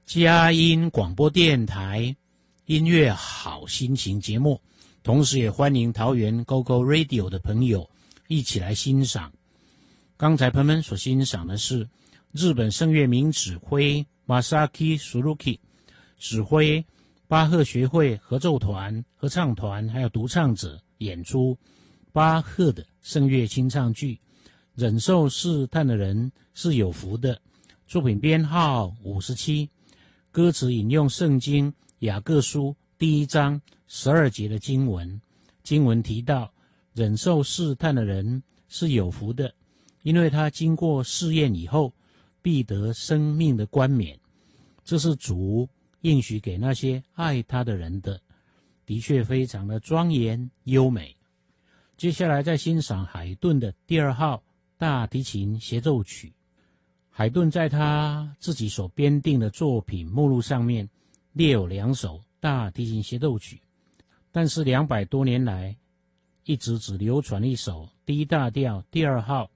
佳音广播电台音乐好心情节目，同时也欢迎桃园 GoGo Radio 的朋友一起来欣赏。刚才朋友们所欣赏的是日本声乐名指挥 Masaki Suzuki 指挥巴赫学会合奏团、合唱团还有独唱者演出巴赫的声乐清唱剧忍受试探的人是有福的，作品编号57，歌词引用圣经雅各书第1章12节的经文，经文提到忍受试探的人是有福的，因为他经过试验以后必得生命的冠冕，这是主应许给那些爱他的人的，的确非常的庄严优美。接下来再欣赏海顿的第2号大提琴协奏曲。海顿在他自己所编定的作品目录上面列有2首大提琴协奏曲，但是200多年来一直只流传一首 D 大调第2号